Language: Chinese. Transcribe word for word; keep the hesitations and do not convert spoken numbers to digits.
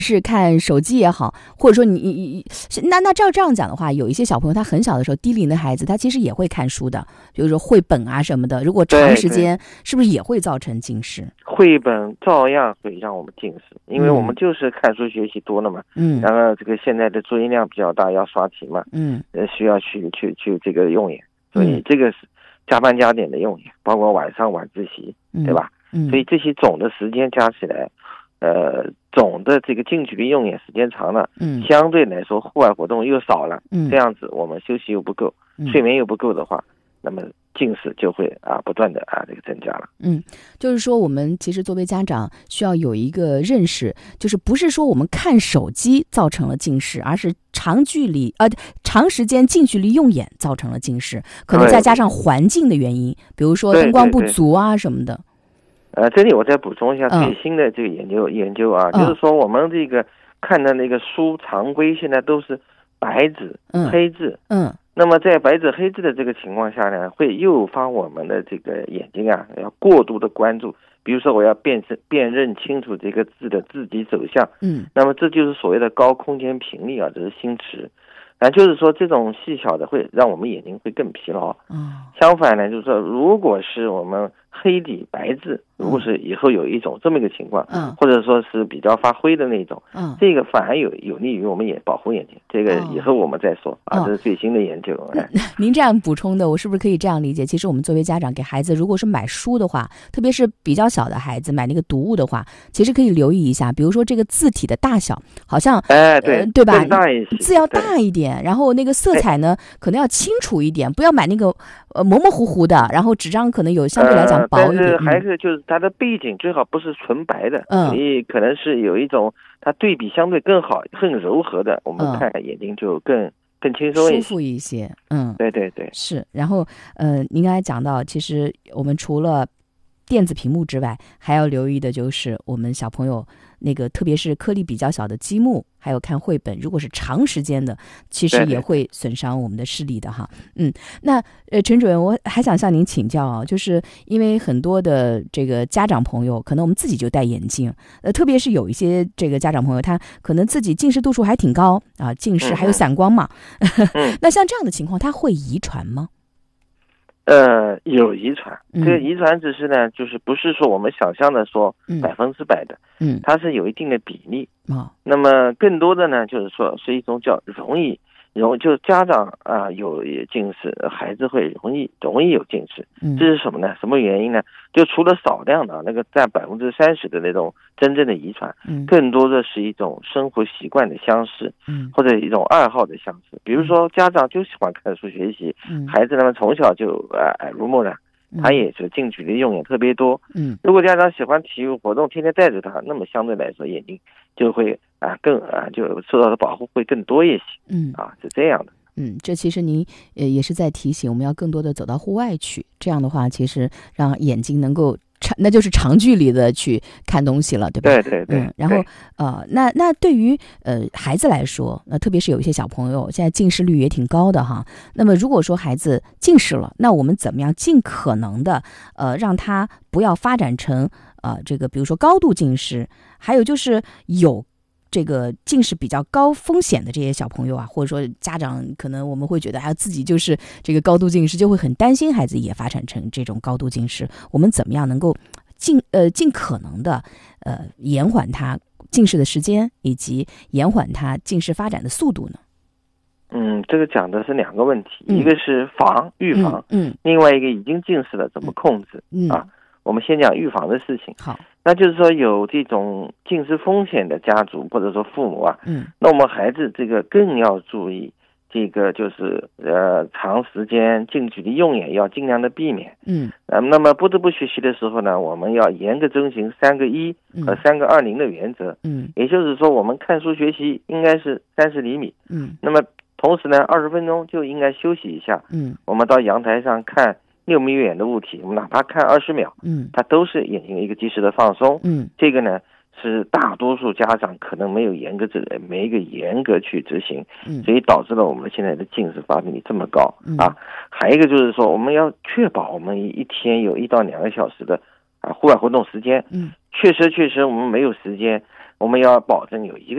是看手机也好，或者说你你你那那照这样讲的话，有一些小朋友他很小的时候，低龄的孩子他其实也会看书的，比如说绘本啊什么的，如果长时间是不是也会造成近视？ 绘本照样会让我们近视，因为我们就是看书学习多了嘛，嗯，然后这个现在的作业量比较大，要刷题嘛，嗯，呃，需要去去去这个用眼，所以这个是加班加点的用眼，包括晚上晚自习，对吧？嗯，所以这些总的时间加起来。呃，总的这个近距离用眼时间长了，嗯，相对来说户外活动又少了，嗯，这样子我们休息又不够，嗯、睡眠又不够的话，那么近视就会啊不断的啊这个增加了。 嗯，就是说我们其实作为家长需要有一个认识，就是不是说我们看手机造成了近视，而是长距离呃长时间近距离用眼造成了近视，可能再加上环境的原因，比如说灯光不足啊什么的。 呃，这里我再补充一下最新的这个研究、嗯、研究啊，就是说我们这个看的那个书常规现在都是白纸、嗯、黑字，嗯，那么在白纸黑字的这个情况下呢，会诱发我们的这个眼睛啊要过度的关注，比如说我要辨识辨认清楚这个字的字迹走向，嗯，那么这就是所谓的高空间频率啊，这是心驰。啊，就是说这种细小的会让我们眼睛会更疲劳。嗯，相反呢，就是说，如果是我们黑底白字，如果是以后有一种这么一个情况，嗯，或者说是比较发灰的那种，嗯，这个反而有有利于我们眼保护眼睛。这个以后我们再说、哦、啊，这是最新的研究。哎， 您这样补充的，我是不是可以这样理解？其实我们作为家长给孩子，如果是买书的话，特别是比较小的孩子买那个读物的话，其实可以留意一下，比如说这个字体的大小，好像哎对、呃、 对吧？ 更大一些， 字要大一点。然后那个色彩呢，可能要清楚一点，不要买那个呃模模糊糊的，然后纸张可能有相对来讲薄一点。 呃、但是还是就是它的背景最好不是纯白的，嗯，所以可能是有一种它对比相对更好、更柔和的，我们看眼睛就更、嗯、更轻松一些、 舒服一些。嗯， 对对对， 是。然后呃，您刚才讲到，其实我们除了电子屏幕之外，还要留意的就是我们小朋友那个特别是颗粒比较小的积木，还有看绘本，如果是长时间的，其实也会损伤我们的视力的哈。嗯，那呃，陈主任，我还想向您请教啊，就是因为很多的这个家长朋友，可能我们自己就戴眼镜，呃，特别是有一些这个家长朋友，他可能自己近视度数还挺高啊，近视还有散光嘛。嗯、那像这样的情况，它会遗传吗？ 呃，有遗传，这个遗传只是呢，嗯、就是不是说我们想象的说百分之百的，嗯，它是有一定的比例。哦，那么更多的呢，就是说是一种叫容易容，就家长啊、呃、有近视，孩子会容易容易有近视。嗯，这是什么呢？什么原因呢？就除了少量的那个占百分之三十的那种真正的遗传，嗯，更多的是一种生活习惯的相似，嗯，或者一种爱好的相似。比如说家长就喜欢看书学习，嗯，孩子呢从小就呃耳濡目染，他也是近距离用眼特别多。嗯，如果家长喜欢体育活动，天天带着他，那么相对来说眼睛就会啊更啊就受到的保护会更多一些。嗯，啊是这样的。 嗯，这其实您呃也是在提醒我们要更多的走到户外去，这样的话其实让眼睛能够长，那就是长距离的去看东西了，对吧？ 对对对。 嗯，然后呃，那那对于呃孩子来说，那特别是有一些小朋友现在近视率也挺高的哈。那么如果说孩子近视了，那我们怎么样尽可能的呃让他不要发展成呃这个比如说高度近视，还有就是有这个近视比较高风险的这些小朋友啊，或者说家长可能我们会觉得他自己就是这个高度近视，就会很担心孩子也发展成这种高度近视。我们怎么样能够尽呃尽可能的呃延缓他近视的时间，以及延缓他近视发展的速度呢？ 嗯，这个讲的是两个问题，嗯、一个是防预防，嗯，嗯另外一个已经近视了怎么控制、嗯、啊？我们先讲预防的事情。 好。 那就是说有这种近视风险的家族或者说父母啊，嗯，那我们孩子这个更要注意，这个就是呃长时间近距离用眼要尽量的避免，嗯，呃，那么不得不学习的时候呢，我们要严格遵循三个一和三个二零的原则，嗯，也就是说我们看书学习应该是三十厘米，嗯，那么同时呢二十分钟就应该休息一下，嗯，我们到阳台上看六米远的物体，我们哪怕看二十秒，嗯，它都是眼睛一个及时的放松，嗯，这个呢是大多数家长可能没有严格执没一个严格去执行，嗯，所以导致了我们现在的近视发病率这么高、嗯、啊。还有一个就是说，我们要确保我们一天有一到两个小时的啊户外活动时间，嗯，确实确实我们没有时间，我们要保证有一个